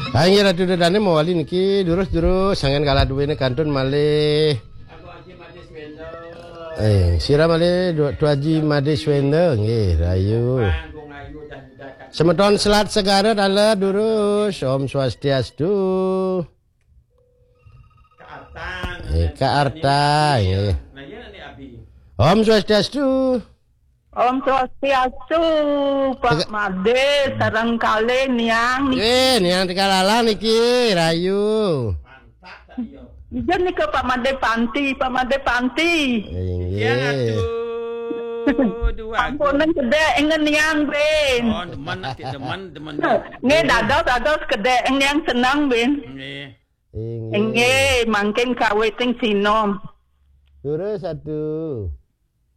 Ayo ratu dadane mau wali niki durus sangen kalah duwene kantun malih. Sira malih tuaji made swende nggih rayu. Semeton selat segara dala durus Om Swastiastu. Ka arta nggih. Om Swastiastu. Om Swastiastu, Pak Made, sareng kali niang. Niang tikalala niki rayu. Ijen nih ke Pak Made Panti, Pak Made Panti. Nggih. Ampunan gede engen niang ben. Oh, demen. Nggih dados gede niang senang ben. Nggih. Nggih, mangken kaweting sinom. Durus satu.